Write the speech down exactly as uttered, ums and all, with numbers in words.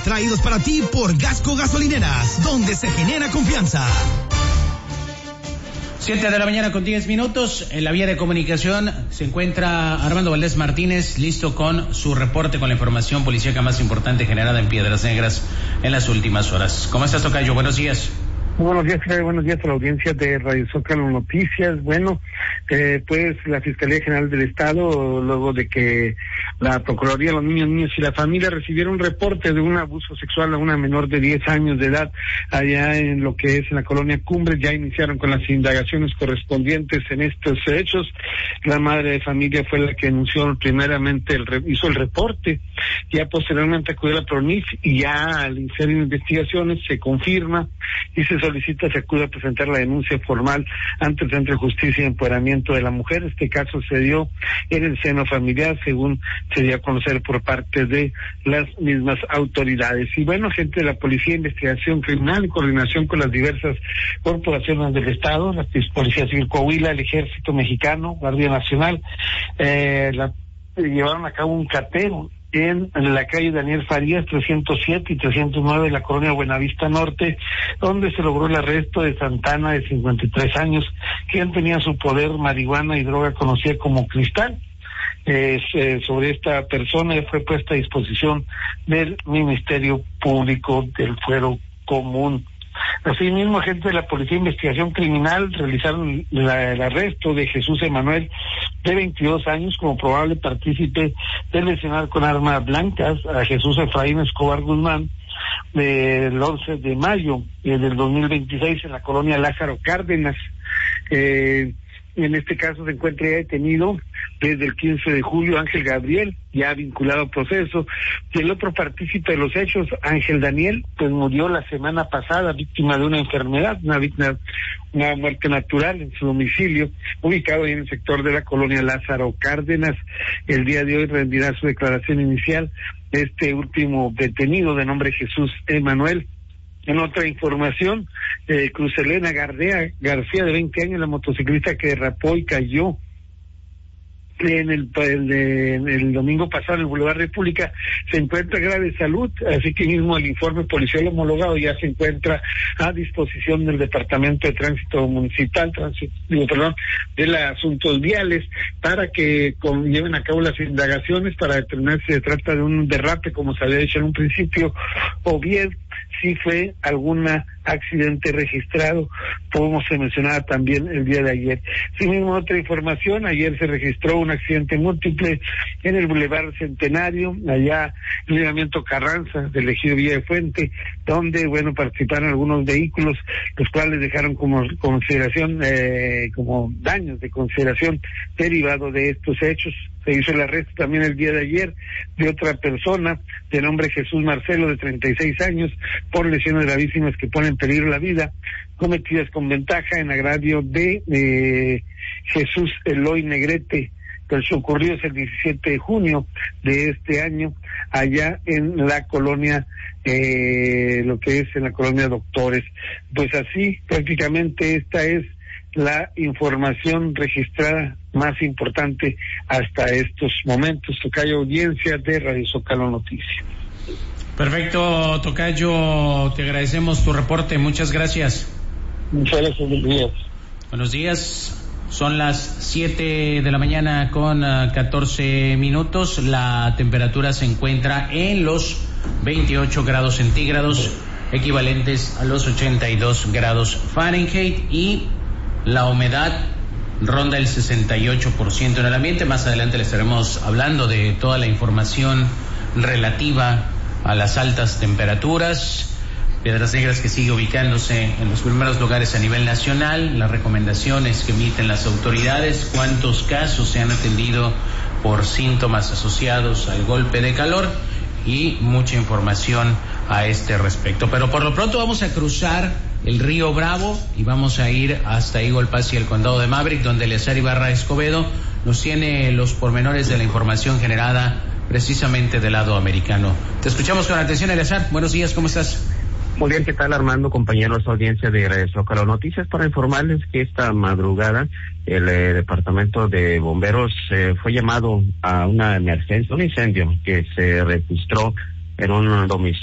traídos para ti por Gasco Gasolineras, donde se genera confianza. Siete de la mañana con diez minutos. En la vía de comunicación se encuentra Armando Valdés Martínez, listo con su reporte con la información policíaca más importante generada en Piedras Negras en las últimas horas. ¿Cómo estás, tocayo? Buenos días. Muy buenos días, Fred. Buenos días a la audiencia de Radio Zócalo Noticias. Bueno, eh, pues la Fiscalía General del Estado, luego de que la Procuraduría de los Niños, Niños y la Familia recibieron un reporte de un abuso sexual a una menor de diez años de edad allá en lo que es en la colonia Cumbre, ya iniciaron con las indagaciones correspondientes en estos hechos. La madre de familia fue la que denunció primeramente, el re, hizo el reporte, ya posteriormente acudió a la PRONIF y ya al iniciar investigaciones se confirma y se solicita se acude a presentar la denuncia formal ante el Centro de Justicia y Empoderamiento de la Mujer. Este caso se dio en el seno familiar, según se dio a conocer por parte de las mismas autoridades. Y bueno, gente de la Policía de Investigación Criminal, en coordinación con las diversas corporaciones del Estado, la Policía Civil Coahuila, el Ejército Mexicano, Guardia Nacional, eh, la, llevaron a cabo un cateo en, en la calle Daniel Farías trescientos siete y trescientos nueve de la colonia Buenavista Norte, donde se logró el arresto de Santana, de cincuenta y tres años, quien tenía en su poder marihuana y droga conocida como cristal. Eh, eh, sobre esta persona fue puesta a disposición del Ministerio Público del Fuero Común. Asimismo, agentes de la Policía de Investigación Criminal realizaron la, el arresto de Jesús Emanuel, de veintidós años, como probable partícipe de lesionar con armas blancas a Jesús Efraín Escobar Guzmán, del once de mayo eh, del dos mil veintiséis en la colonia Lázaro Cárdenas. Eh, En este caso se encuentra ya detenido desde el quince de julio Ángel Gabriel, ya vinculado al proceso. Y el otro partícipe de los hechos, Ángel Daniel, pues murió la semana pasada, víctima de una enfermedad, una, víctima, una muerte natural en su domicilio, ubicado en el sector de la colonia Lázaro Cárdenas. El día de hoy rendirá su declaración inicial este último detenido, de nombre Jesús Emanuel. En otra información, eh, Cruz Elena Gardea García, de veinte años, la motociclista que derrapó y cayó en el, el, en el domingo pasado en el Boulevard República, se encuentra grave de salud, así que mismo el informe policial homologado ya se encuentra a disposición del Departamento de Tránsito Municipal, tránsito, digo, perdón, de los asuntos viales, para que con, lleven a cabo las indagaciones para determinar si se trata de un derrape, como se había dicho en un principio, o bien si fue algún accidente registrado, como se mencionaba también el día de ayer. Sí, mismo otra información, ayer se registró un accidente múltiple en el Boulevard Centenario, allá en el libramiento Carranza del ejido Villa de Fuente, donde, bueno, participaron algunos vehículos, los cuales dejaron como consideración, eh, como daños de consideración derivado de estos hechos. Se hizo el arresto también el día de ayer de otra persona de nombre Jesús Marcelo, de treinta y seis años, por lesiones gravísimas que ponen en peligro la vida, cometidas con ventaja en agravio de eh, Jesús Eloy Negrete. Pero eso ocurrió es el diecisiete de junio de este año, allá en la colonia, eh, lo que es en la colonia Doctores. Pues así, prácticamente esta es la información registrada más importante hasta estos momentos. Tocayo, audiencia de Radio Zócalo Noticias. Perfecto, tocayo, te agradecemos tu reporte, muchas gracias. Muchas gracias, buenos días. Buenos días, son las siete de la mañana con uh, catorce minutos, la temperatura se encuentra en los veintiocho grados centígrados, equivalentes a los ochenta y dos grados Fahrenheit, y la humedad ronda el sesenta y ocho por ciento en el ambiente. Más adelante le estaremos hablando de toda la información relativa a las altas temperaturas. Piedras Negras, que sigue ubicándose en los primeros lugares a nivel nacional, las recomendaciones que emiten las autoridades, cuántos casos se han atendido por síntomas asociados al golpe de calor y mucha información a este respecto. Pero por lo pronto vamos a cruzar el río Bravo y vamos a ir hasta Eagle Pass y el condado de Maverick, donde Eleazar Ibarra Escobedo nos tiene los pormenores de la información generada precisamente del lado americano. Te escuchamos con atención, Eleazar. Buenos días, ¿cómo estás? Muy bien, ¿qué tal, Armando? Compañeros, audiencia de Radio Zócalo Noticias, para informarles que esta madrugada el eh, Departamento de Bomberos eh, fue llamado a una emergencia, un incendio que se registró en un domicilio